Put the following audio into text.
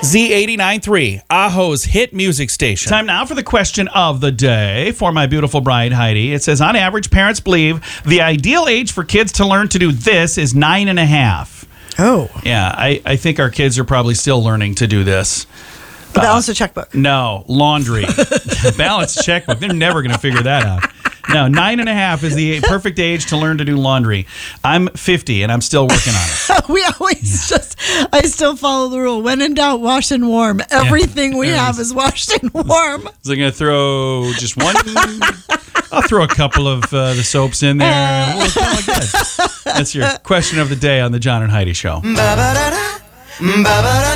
Z89.3, Aho's hit music station. Time now for the question of the day for my beautiful bride, Heidi. It says, on average, parents believe the ideal age for kids to learn to do this is 9.5. Oh. Yeah, I think our kids are probably still learning to do this. Balance a checkbook. No, laundry. Balance checkbook. They're never going to figure that out. No, 9.5 is the perfect age to learn to do laundry. I'm 50 and I'm still working on it. We always I still follow the rule. When in doubt, wash and warm. Everything we have is washed and warm. So I'm going to throw just one. I'll throw a couple of the soaps in there. And we'll call it good. That's your question of the day on the John and Heidi Show.